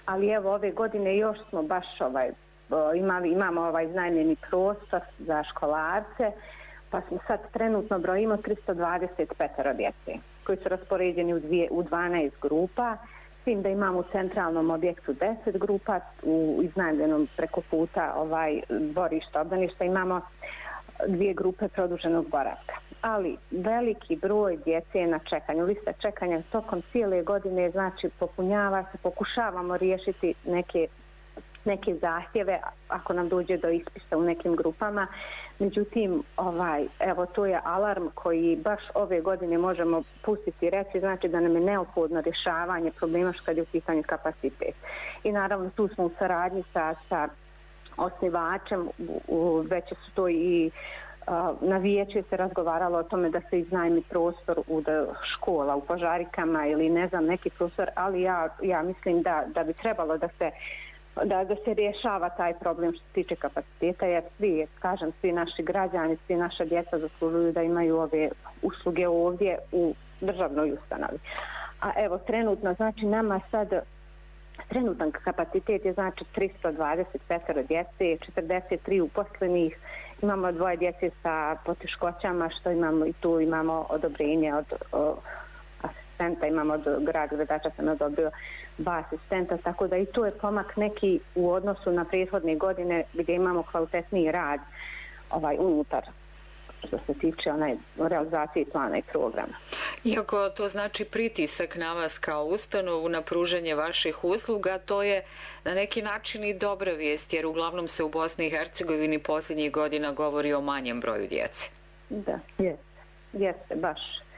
ali evo ove godine još smo baš imamo iznajmljeni prostor za školarce, pa smo sad trenutno brojimo 325 djece koji su raspoređeni u 12 grupa, s tim da imamo u centralnom objektu 10 grupa, u iznajmljenom preko puta dvorišta, obdaništa imamo 2 grupe produženog boravka. Ali veliki broj djece je na čekanju, lista čekanja tokom cijele godine, znači popunjava se, pokušavamo riješiti neke zahtjeve ako nam dođe do ispisa u nekim grupama. Međutim, evo to je alarm koji baš ove godine možemo pustiti i reći, znači da nam je neophodno rješavanje problema kad je u pitanju kapacitet. I naravno tu smo u saradnji sa osnivačem, već su to i na vijeću se razgovaralo o tome da se iznajmi prostor u škola, u Požarikama ili ne znam neki prostor, ali ja mislim da bi trebalo da se rješava taj problem što se tiče kapaciteta, jer svi naši građani, svi naša djeca zaslužuju da imaju ove usluge ovdje u državnoj ustanovi. A evo trenutno, znači nama sad trenutan kapacitet je znači 325 djece, 43 uposlenih, imamo 2 djece sa poteškoćama, što imamo i tu imamo odobrenje od asistenta, imamo od gradača sam odobrio 2 asistenta, tako da i to je pomak neki u odnosu na prethodne godine gdje imamo kvalitetniji rad unutar što se tiče realizacije plana i programa. Iako to znači pritisak na vas kao ustanovu na pružanje vaših usluga, to je na neki način i dobra vijest, jer uglavnom se u Bosni i Hercegovini posljednjih godina govori o manjem broju djece. Da, jeste, baš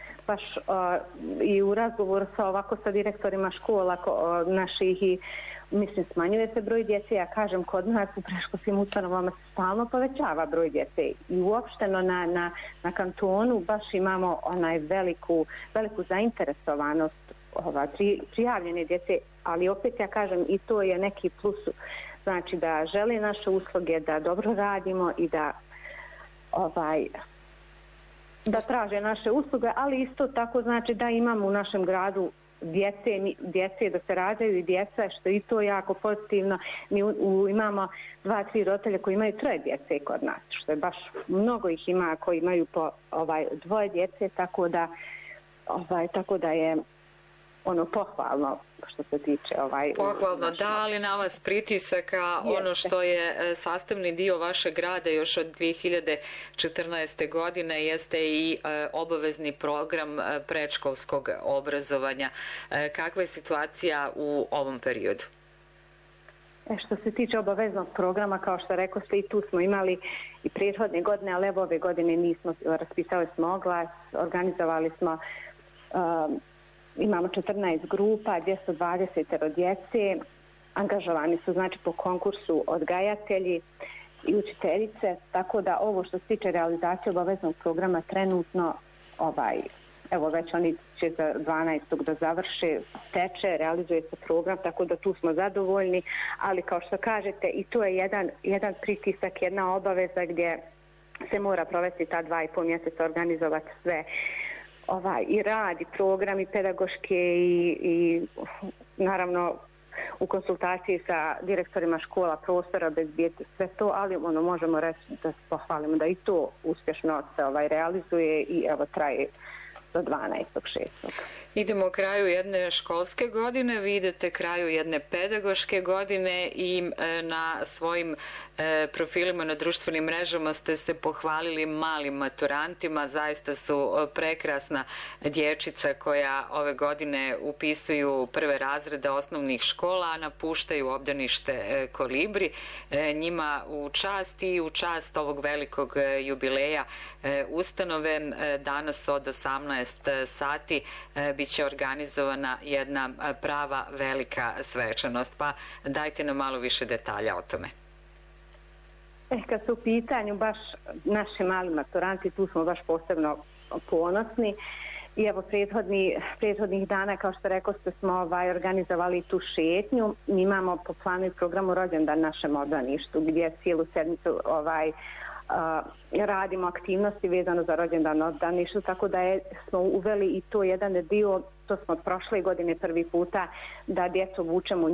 i u razgovoru sa direktorima škola naših i mislim smanjuje se broj djece, ja kažem kod nas u predškolskim ustanovama se stalno povećava broj djece i uopšteno na kantonu baš imamo veliku zainteresovanost prijavljene djece, ali opet ja kažem i to je neki plus, znači da žele naše usluge, da dobro radimo i da traže naše usluge, ali isto tako znači da imamo u našem gradu djece da se rađaju i djeca, što i to jako pozitivno. Mi imamo 2-3 roditelja koji imaju 3 djece kod nas, što je baš mnogo ih ima koji imaju po 2 djece, tako da je pohvalno što se tiče pohvalno, da, ali na vas pritisaka, ono što je sastavni dio vašeg rada još od 2014. godine jeste i obavezni program predškolskog obrazovanja. Kakva je situacija u ovom periodu? Što se tiče obaveznog programa, kao što rekao ste, i tu smo imali i prethodne godine, ali evo ove godine nismo, raspisali smo oglas, organizovali smo imamo 14 grupa, 220 djece, angažovani su znači po konkursu odgajatelji i učiteljice, tako da ovo što se tiče realizacije obaveznog programa trenutno, evo već oni će za 12. da završe, teče, realizuje se program, tako da tu smo zadovoljni, ali kao što kažete i to je jedan pritisak, jedna obaveza gdje se mora provesti ta 2,5 mjeseca, organizovati sve, i rad, i program, i pedagoške i naravno u konsultaciji sa direktorima škola, prostora, bezbijeti, sve to, ali možemo reći da se pohvalimo da i to uspješno se realizuje i evo traje do 12.6. Idemo kraju jedne školske godine, vi idete kraju jedne pedagoške godine i na svojim profilima na društvenim mrežama ste se pohvalili malim maturantima, zaista su prekrasna dječica koja ove godine upisuju prve razrede osnovnih škola, a napuštaju obdanište Kolibri. Njima u čast i u čast ovog velikog jubileja ustanove danas od 18 sati biće organizovana jedna prava velika svečanost. Pa dajte nam malo više detalja o tome. Kad su u pitanju baš naši mali maturanti, tu smo baš posebno ponosni. I evo prethodnih dana, kao što rekao ste, smo organizovali tu šetnju. Mi imamo po planu i programu rođendan našem obdaništu, gdje cijelu sedmicu radimo aktivnosti vezano za rođendan obdaništu, tako da smo uveli i to jedan dio, to smo prošle godine prvi puta, da djecu vučemo